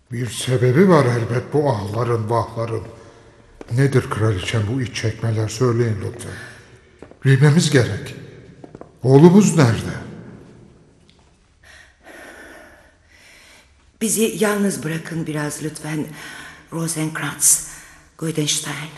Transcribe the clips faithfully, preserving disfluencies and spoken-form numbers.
Bir sebebi var elbet bu ahların vahların. Nedir kraliçem bu iç çekmeler, söyleyin lütfen. Bilmemiz gerek. Oğlumuz nerede? Bizi yalnız bırakın biraz lütfen Rosenkrantz, Gudenstein.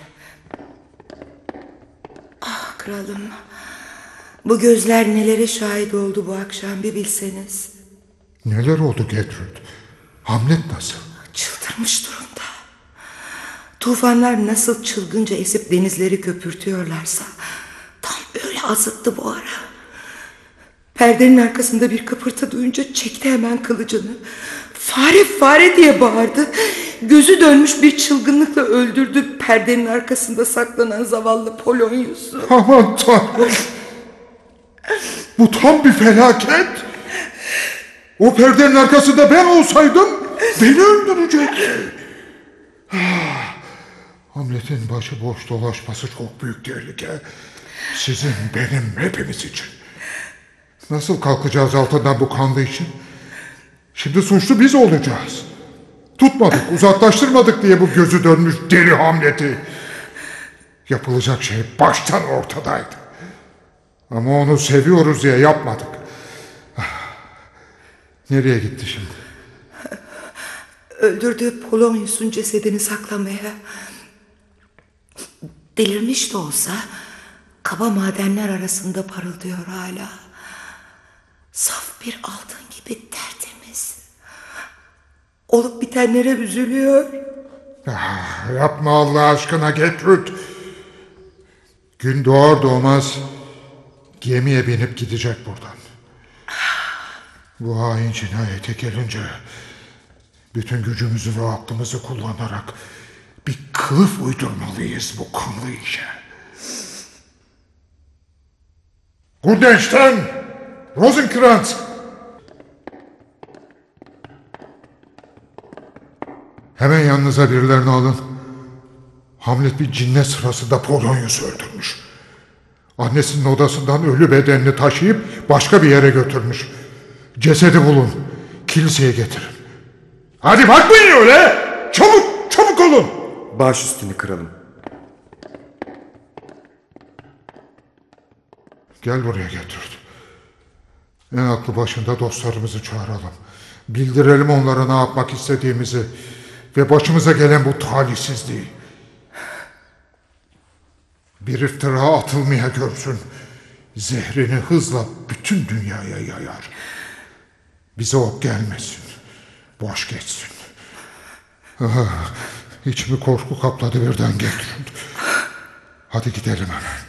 Ah kralım, bu gözler nelere şahit oldu bu akşam bir bilseniz. Neler oldu Gertrud? Hamlet nasıl? Çıldırmış durumda. Tufanlar nasıl çılgınca esip denizleri köpürtüyorlarsa tam öyle azıttı bu ara. Perdenin arkasında bir kıpırtı duyunca çekti hemen kılıcını. Fare fare diye bağırdı. Gözü dönmüş bir çılgınlıkla öldürdü perdenin arkasında saklanan zavallı Polonius'u. Aman Tanrım! Bu tam bir felaket. O perdenin arkasında ben olsaydım beni öldürecekti. Ah, Hamlet'in başı boş dolaşması çok büyük tehlike. Sizin, benim, hepimiz için. Nasıl kalkacağız altından bu kanlı işin? Şimdi suçlu biz olacağız. Tutmadık, uzaklaştırmadık diye bu gözü dönmüş deli Hamlet'i. Yapılacak şey baştan ortadaydı. Ama onu seviyoruz diye yapmadık. Nereye gitti şimdi? Öldürdüğü Polonius'un cesedini saklamaya. Delirmiş de olsa kaba madenler arasında parıldıyor hala. Saf bir altın gibi tertemiz. Olup bitenlere üzülüyor. Ah, yapma Allah aşkına Gertrud. Gün doğar doğmaz gemiye binip gidecek buradan. Bu hain cinayete gelince bütün gücümüzü ve aklımızı kullanarak bir kılıf uydurmalıyız bu kanlı işe. Gudenstein, Rosenkrantz. Hemen yanınıza birilerini alın. Hamlet bir cinnet sırasında Polonius'u öldürmüş. Annesinin odasından ölü bedenini taşıyıp başka bir yere götürmüş. Cesedi bulun. Kiliseye getirin. Hadi bakmayın öyle. Çabuk, çabuk olun. Baş üstüne kralım. Gel buraya Gertrud. En aklı başında dostlarımızı çağıralım. Bildirelim onlara ne yapmak istediğimizi ve başımıza gelen bu talihsizliği. Bir iftira atılmaya görsün. Zehrini hızla bütün dünyaya yayar. Bize ok gelmesin. Boş geçsin. Ah, içimi korku kapladı birden Gertrud. Hadi gidelim hemen.